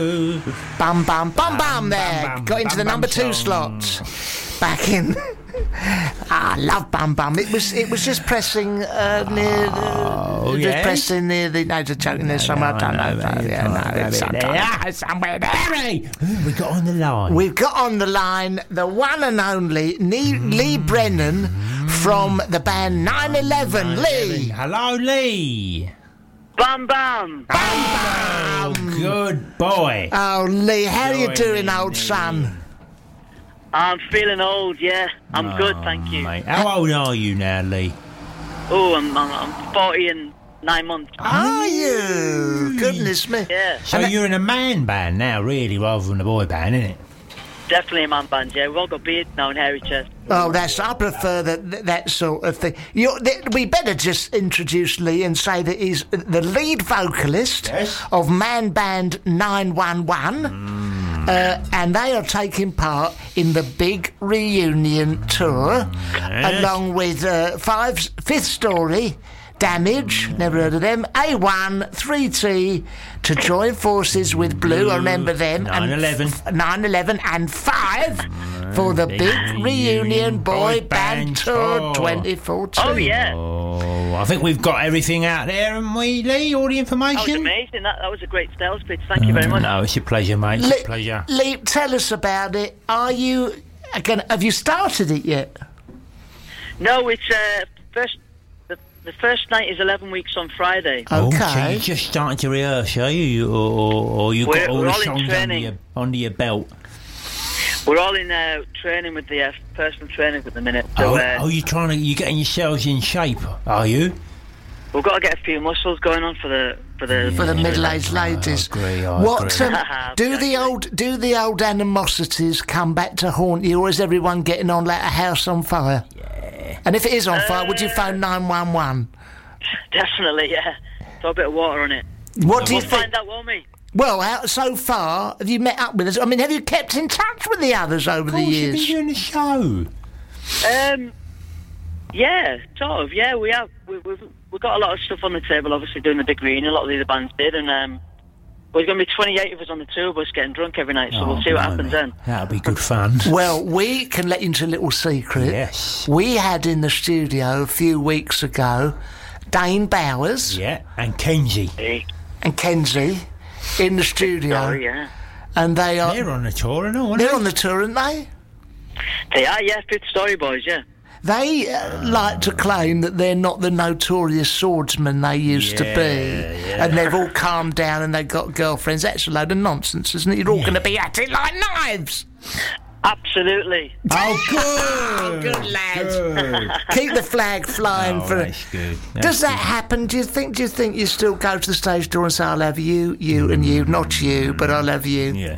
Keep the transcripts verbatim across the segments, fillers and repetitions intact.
Bum bum bum bum there. bum, Got into bum, the number bum two song. slot. Back in. Ah, I love bum bum. It was it was just pressing uh, near the Oh, just yes? pressing near the no, just choking there somewhere. I don't know. but yeah, no, it's sometimes- Yeah, somewhere there. Harry, who we got on the line? We've got on the line the one and only Lee, Lee Brennan from the band nine eleven. Lee. Hello, Lee. Bam bam! Oh, good boy. Oh, Lee, how are you Join doing, in, old Lee. son? I'm feeling old, yeah. I'm good, thank you. Mate. How old are you now, Lee? Oh, I'm, I'm I'm forty and nine months. Are you? Goodness me. Yeah, So you're in a man band now, really, rather than a boy band, isn't it? definitely a man band. Yeah, we've all got beards now and hairy chest. Oh, that's I prefer that that sort of thing. You, th- we better just introduce Lee and say that he's the lead vocalist Yes. of man band nine one one, uh, and they are taking part in the big reunion tour, along with uh, five Fifth Story, Damage, never heard of them, A one, three T, to join forces with Blue, I remember them, nine eleven. nine eleven and five for the big reunion boy band tour twenty fourteen. Oh yeah, Oh, I think we've got everything out there, haven't we, Lee? All the that was information? amazing. That that was a great sales pitch. Thank you very much. No, it's a pleasure, mate. It's Lee, a pleasure. Lee, tell us about it. Are you again? Have you started it yet? No, it's uh, first. The, the first night is eleven weeks on Friday. Oh, so Okay. you're just starting to rehearse, are you? Or, or, or you've We're- got all we're the all in songs under training. your, under your belt? We're all in uh, training with the uh, personal trainers at the minute. So Oh, uh, oh, you're trying to, you're getting yourselves in shape, are you? we've got to get a few muscles going on for the for the For the middle-aged ladies. I agree, I what agree. um, do the old do the old animosities come back to haunt you, or is everyone getting on like a house on fire? Yeah. And if it is on fire, would you phone nine one one? Definitely, yeah. Throw a bit of water on it. What do you We'll think? find out, won't we? Well, how, so far, have you met up with us? I mean, have you kept in touch with the others over the Of course, you've been years? doing the show. Um, yeah, sort of. Yeah, we have. We, we've we've got a lot of stuff on the table. Obviously, doing the big reunion. A lot of the other bands did, and um, there's going to be twenty-eight of us on the tour bus getting drunk every night. So Oh, we'll see what blimey. happens then. That'll be good fun. Well, we can let you into a little secret. Yes. We had in the studio a few weeks ago Dane Bowers Yeah, and Kenzie. Hey, and Kenzie in the studio, sorry, yeah. and they are They're on the tour and all, aren't they're they? on the tour, aren't they? They are, yeah. Fifth Story Boys, yeah. They uh, like to claim that they're not the notorious swordsmen they used to be, Yeah, and they've all calmed down and they've got girlfriends. That's a load of nonsense, isn't it? You're all going to be at it like knives. Absolutely. Oh, good. Good lads. Good. Keep the flag flying Oh, for. that's good. That's Does that good. happen? Do you think? Do you think you still go to the stage door and say, "I'll have you, you, and you"? Not you, but I'll have you. Yeah.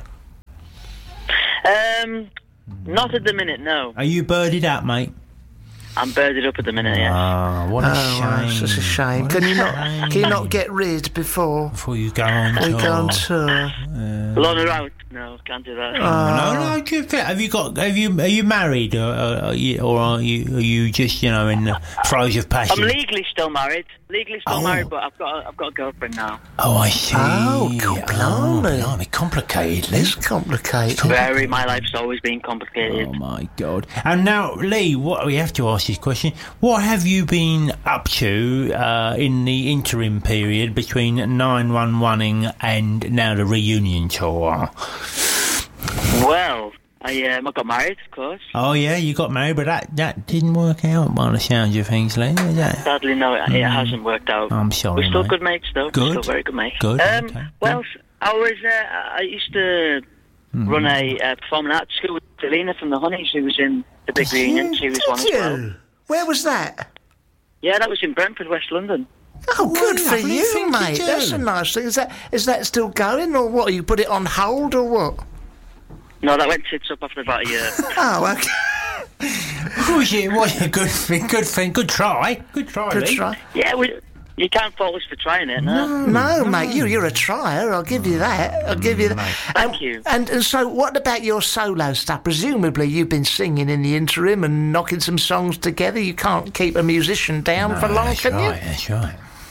Um, not at the minute, no. Are you birded up, mate? I'm birded up at the minute, yeah. Ah, what a Oh, shame. well, it's such a shame. What Can a you not? shame. Can you not get rid before Before you go on we tour? go on tour? Loan her out? No, can't do that. no, no, good fit. Have you got? Have you? Are you married, or, or, are, you, or are you? Are you just, you know, in the throes of passion? I'm legally still married. Legally still Oh. married, but I've got a, I've got a girlfriend now. Oh, I see. Oh, God, oh, blimey. blimey, complicated, Lee. It's complicated. Very, my life's always been complicated. Oh my God! And now, Lee, what we have to ask this question: what have you been up to uh, in the interim period between nine one one-ing and now the reunion tour? Well, I um, I got married, of course. Oh yeah, you got married, but that, that didn't work out by the sounds of things, Lee. Is that? Sadly, no, it, it hasn't worked out. I'm sorry, We're still mate. good mates, though. Good. Still very good mates. Good, Um, okay. Well, I was. Uh, I used to Mm-hmm. run a uh, performing arts school with Selena from the Honeys, who was in the big reunion. She was one as Did well. you? Where was that? Yeah, that was in Brentford, West London. Oh, good for lovely you, thing to mate. do. That's a nice thing. Is that is that still going, or what? You put it on hold, or what? No, that went tits up after about a year. Oh, okay. Was it? Was it a good thing? Good thing. Good try. Good try. Good Lee. try. Yeah, we, you can't fault us for trying it, no. No, mate, you you're a trier. I'll give you that. I'll give you that. Thank and, you. And, and so, what about your solo stuff? Presumably, you've been singing in the interim and knocking some songs together. You can't keep a musician down for long, That's can right. you? That's right.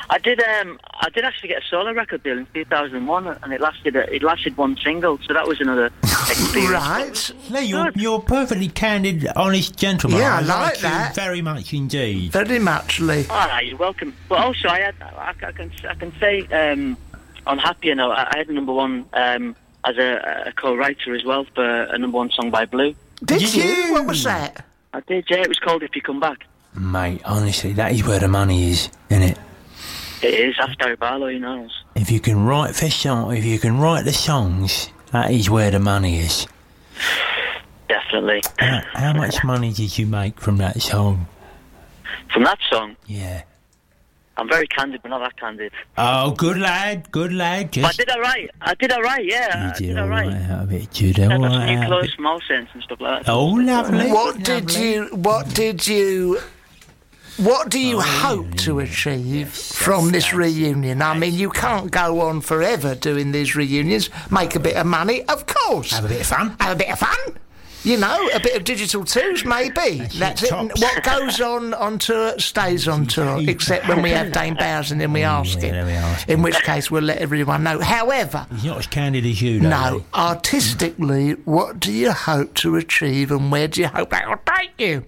I did. Um, I did actually get a solo record deal in two thousand one, and it lasted. A, it lasted one single, so that was another experience. Right. Lee, you're, Good. you're a perfectly candid, honest gentleman. Yeah, I I like you that. very much indeed. Very much, Lee. All right, you're welcome. But also, I had. I, I can. I can say. Um, on Happier Note, I, I had a number one um, as a, a co-writer as well for a number one song by Blue. Did Did you? you? What was that? I did. Yeah, it was called If You Come Back. Mate, honestly, that is where the money is, isn't it? It is. That's Gary Barlow, he knows. If you can write for song, if you can write the songs, that is where the money is. Definitely. How, how much money did you make from that song? From that song, Yeah. I'm very candid, but not that candid. Oh, good lad, good lad. But I Just did all right. I did all right. Yeah, you I did did all all right right. out of it. You did I all got some right new out of clothes it. from All Saints and stuff like that. Oh, lovely. What did lovely. you? What did you? What do you hope to achieve from this reunion? I mean, you can't go on forever doing these reunions. Make a bit of money, of course. Have a bit of fun. Have a bit of fun. You know, a bit of digital twos, maybe. That's That's it, it. tops. What goes on on tour stays on tour, except when we have Dane Bowers and then we ask yeah, him. then we ask In which case, we'll let everyone know. However, He's not as candid as you, though. no, Lee. artistically, what do you hope to achieve, and where do you hope that will take you?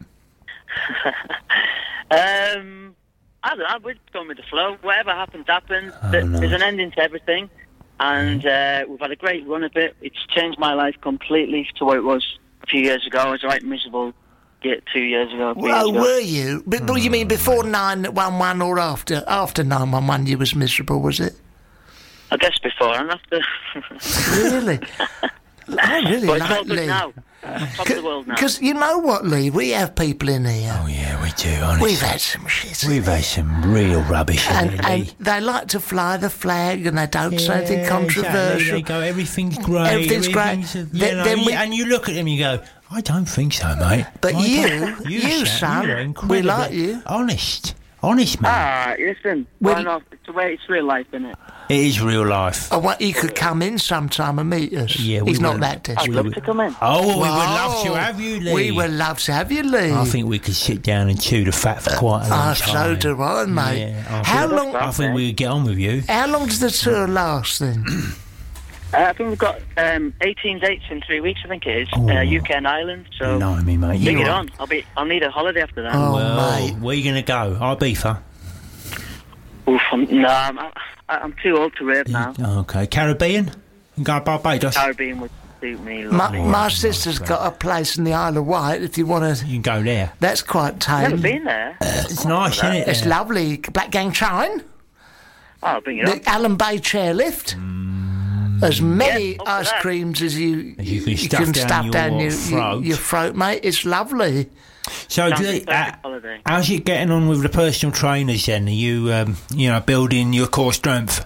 Um, I don't know. We're just going with the flow. Whatever happens, happens. Oh, Th- no. There's an ending to everything, and uh, we've had a great run of it. It's changed my life completely to what it was a few years ago. I was right miserable. Get two years ago. Three Well, years ago. were you? But, but you mean before nine one one or after? After nine one one, you was miserable, was it? I guess before and after. Really? I really But it's all like good Lee. now. Top of the world now. Because you know what, Lee? We have people in here. Oh, yeah, we do, honestly. We've had some shit. We've had some real rubbish in and, it, and Lee. they like to fly the flag and they don't say anything Yeah, controversial. Exactly. They go, everything's great. Everything's great. everything's, you Then- know, then you- we- and you look at them and you go, I don't think so, mate. But I you, don't- you, son, you're we incredibly like you. Honest. Honest, man. Ah, listen. Well, Why not? It's the way it's real life, isn't it? It is real life. I want you could come in sometime and meet us. Yeah, we He's not will. that I'd desperate. love to come in. Oh, we would Well, love to have you, Lee. We would love to have you, Lee. I think we could sit down and chew the fat for quite a long Ah, time. so do I, mate. Yeah, I How think- long? I think we could get on with you. How long does the tour last then? Uh, I think we've got um, eighteen dates in three weeks. I think it is. Oh. Uh, U K and Ireland. So Blimey, mate. bring You it are- on. I'll be. I'll need a holiday after that. Oh, Well, mate. where are you going to go? Ibiza? Oof, I'm, no, I'm, I- I'm too old to rave now. Okay. Caribbean? You go to Barbados? Caribbean would suit me. My, lovely. my sister's got a place in the Isle of Wight. If you want to, You can go there. that's quite Never tame. been there. It's nice, isn't it? It's there? lovely. Black Gang Chine, Oh, bring it on. the Allen Bay chairlift. As many Yeah, up for ice that. creams as you As you can stuff down your your, throat. your throat, mate. It's lovely. So, Sounds do like they, a uh, perfect holiday. how's it getting on with the personal trainers then? Are you, um, you know, building your core strength?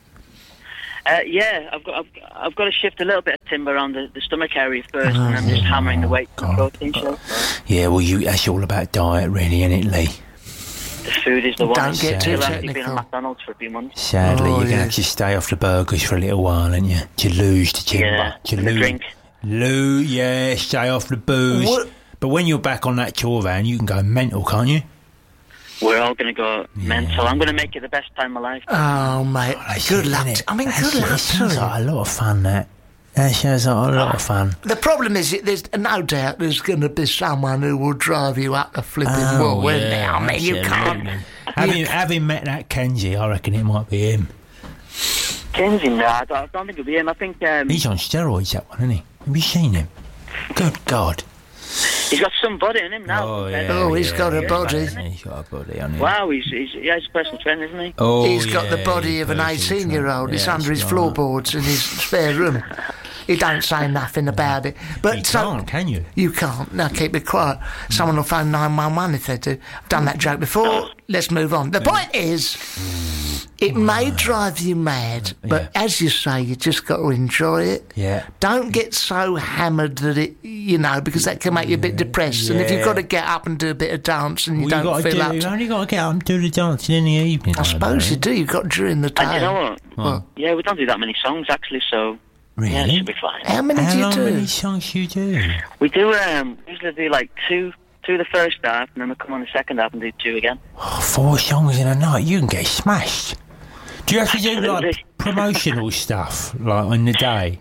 Uh, yeah, I've got I've, I've got to shift a little bit of timber around the, the stomach area first, and I'm just hammering the weight and protein shake. So Yeah, well, you that's all about diet, really, isn't it, Lee? the food is the one. Don't get too I've actually been technical. at McDonald's for a few months. Sadly, Oh, you're going to yeah. have to stay off the burgers for a little while, aren't you? To lose the timber. Yeah, to and the lose, drink. Lose, yeah, stay off the booze. What- But when you're back on that tour van, you can go mental, can't you? We're all going to go mental. I'm going to make it the best time of my life. Oh, mate. That's good it, luck. innit? to- I mean, That's good it. luck It sounds to you. like a lot of fun, that. That sounds like a lot of fun. The problem is, that there's no doubt there's going to be someone who will drive you up the flipping Oh, wall, isn't yeah, there? I mean, you absolutely. can't. Having, having met that Kenzie, I reckon it might be him. Kenzie, no, I don't, I don't think it'll be him. I think um, He's on steroids, that one, isn't he? Have you seen him? Good God. he's got some body in him now. Oh, he's got a body. He's got a body on him. Wow, he's, he's yeah, he's a personal trainer, isn't he? Oh, He's got the yeah, body of an personal eighteen-year-old. trainer. It's Yeah, under his that's right. floorboards in his spare room. He don't say nothing about it. But You so, can't, can you? You can't. No, keep it quiet. Someone will phone nine one one if they do. I've done that joke before. Let's move on. The point is, it may drive you mad, but Yeah. as you say, you just got to enjoy it. Yeah. Don't get so hammered that it, you know, because that can make you a bit depressed. And if you've Yeah. got to get up and do a bit of dance and you Well, you don't gotta feel do, up you to, only got to get up and do the dancing in the evening. I suppose you do. You've got during the day. And you know what? What? Yeah, we don't do that many songs actually, so Really? yeah, it should be fine. How many How do you long do? many songs do you do? We do um, usually do like two do the first half, and then we'll come on the second half and do two again. Oh, four songs in a night, you can get smashed. Do you have to do like Absolutely. promotional stuff like on the day?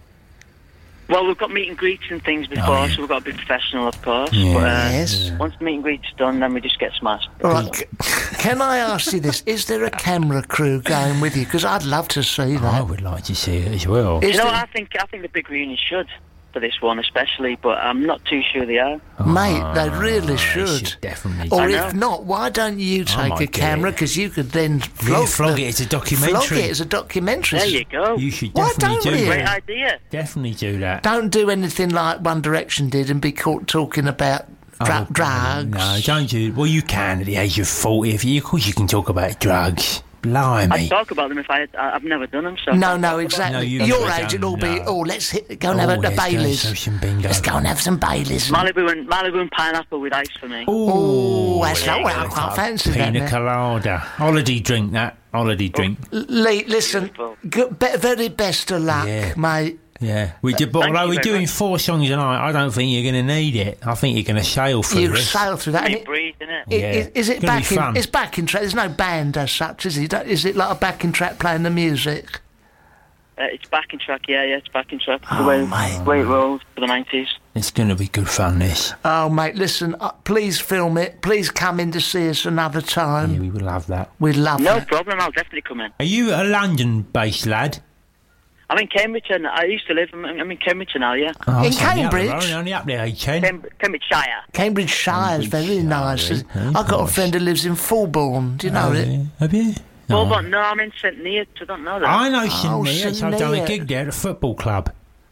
Well, we've got meet and greets and things before, Oh, yeah. so we've got to be professional, of course. Yeah. But, uh, Yes. once the meet and greet's done, then we just get smashed. All right, c- can I ask you this? Is there a camera crew going with you? Because I'd love to see I that. would like to see it as well. Is You know, there- I think I think the big reunion should for this one especially, but I'm not too sure they are. Mate, they Oh, really they should. definitely. Or I if know. not, why don't you take might a get camera? it. Because you could then Yeah, flog, flog the- it as a flog documentary. it as a documentary. There you go. You should Why definitely don't do we? that. Great idea. Definitely do that. Don't do anything like One Direction did and be caught talking about dra- Oh, drugs. No, don't do. Well, you can at the age of forty. If you, of course, you can talk about drugs. I'd Blimey. talk about them if I had, I- I've never done them, so... No, no, exactly. No, you've Your never age, done- it'll be, no. oh, let's hit, go and have Oh, a, the let's go and Baileys. have some bingo. Let's go and have some Baileys. Malibu and, Malibu and pineapple with ice for me. Oh, that's there not you what go. I quite fancy that. Pina now. colada. Holiday drink, that. Holiday drink. Lee, listen, good, be, very best of luck, Yeah. mate. Yeah. We did, but Thank although you we're very doing much. four songs a night, I don't think you're going to need it. I think you're going to sail through You this. sail through that. And Big it, breeze, isn't it? it, Yeah. is, is it It's gonna be backing? fun. It's backing track. There's no band as such, is it? Don't- Is it like a backing track playing the music? Uh, it's backing track, yeah, yeah, it's backing track. Oh, the way, mate. the way it rolls for the nineties. It's going to be good fun, this. Oh, mate, listen, uh, please film it. Please come in to see us another time. Yeah, we will love that. We'd love No that. problem, I'll definitely come in. Are you a London-based lad? I'm in Cambridge, and I used to live, I'm I'm in Cambridge now, yeah. Oh, In it's only up the Cambridge? road, only up there, A ten. Cam- Cambridgeshire. Cambridgeshire is very nice. Cambridgeshire, eh? I've got a Gosh. friend who lives in Fulbourn. Do you know Oh, it? yeah. Have you? Well, No. but no, I'm in St Neots, I don't know that. I know Oh, St Neots. I've done a St gig there at a football club.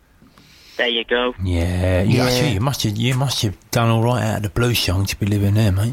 There you go. Yeah, you, Yeah. actually, you must have you must have done all right out of the blues song to be living there, mate.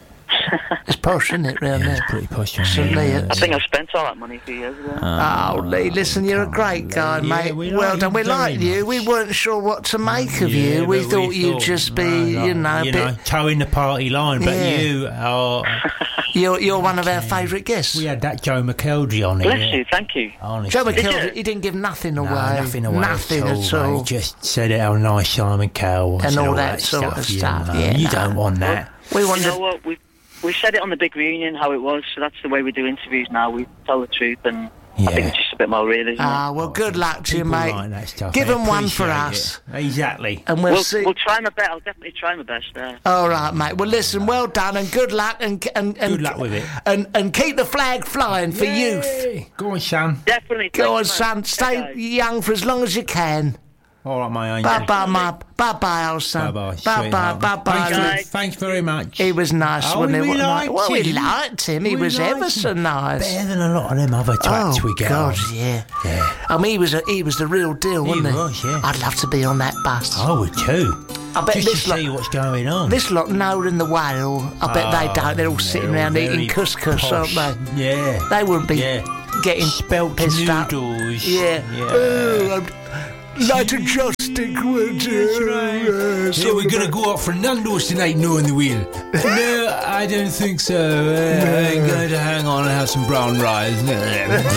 It's posh, isn't it, round Yeah, there? it's pretty posh. around St there, Neots. I think I've spent all that money a few years ago. Oh, Lee, listen, you're a great guy, Yeah, mate. we well like done. you We like very you. We much. weren't sure what to make of Yeah, you. We but thought you'd just be, no, you know, a you bit. know, towing the party line. But Yeah. you are. You're, you're one of our favourite guests. We had that Joe McKeldry on Bless here. you, thank you. Honestly. Joe Did McKeldry, you? he didn't give nothing away. No, nothing away Nothing at all. at all. mate. He just said it how nice Simon Cowell was And all all that sort of you stuff, know. yeah, you no. don't want that. We You wanted. know what? We we said it on the big reunion how it was, so that's the way we do interviews now. We tell the truth, and I think Yeah. it's just a bit more real, isn't it? Ah, well, good luck to you, People mate. like that stuff. Give They them one for appreciate us, it. Exactly. and we'll, We'll, see. we'll try my best. I'll definitely try my best there. All right, mate. Well, listen, well done, and good luck, and and, and Good luck with it. and and keep the flag flying for youth. Yay. Go on, Sam. Definitely. Go on, thanks, son. man. Stay Okay. young for as long as you can. All right, my angel. Bye bye, my bye bye, old son. Bye-bye, bye bye, sweetheart. bye Thanks, bye. very- thanks very much. He was nice, Oh, wasn't he? we What a nice- liked well, we him. liked him. He We was liked ever so him. nice. Better than a lot of them other twats Oh we get God, on. yeah. Yeah. I mean, he was a, he was the real deal, wasn't he? was, yeah. I'd love to be on that bus. I would too. I bet Just this to lot, see what's going on. this lot know in the whale. I bet they don't. They're all Oh, sitting they're all around eating very couscous, posh. aren't they? Yeah. They wouldn't be Yeah. getting Spelt pissed up. noodles. Yeah. Yeah. Oh, I'm like a joystick, would you? That's right. Uh, Yeah, sort we're of gonna go out for Nando's tonight, no on the wheel. No, I don't think so. Uh, I'm going to hang on and have some brown rice.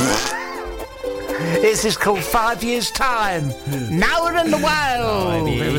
This is called Five Years' Time. Now we're in the whale. Five years.